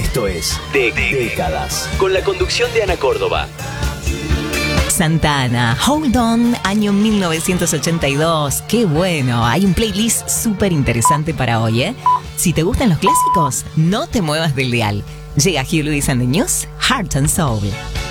Esto es Décadas, con la conducción de Ana Córdoba. Santana, Hold On, año 1982. Qué bueno, hay un playlist súper interesante para hoy, ¿eh? Si te gustan los clásicos, no te muevas del dial. Llega Hugh Lewis and the News, Heart and Soul.